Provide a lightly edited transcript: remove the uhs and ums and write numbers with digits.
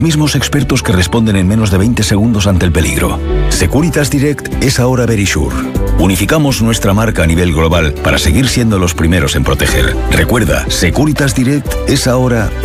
Mismos expertos que responden en menos de 20 segundos ante el peligro. Securitas Direct es ahora Verisure. Unificamos nuestra marca a nivel global para seguir siendo los primeros en proteger. Recuerda, Securitas Direct es ahora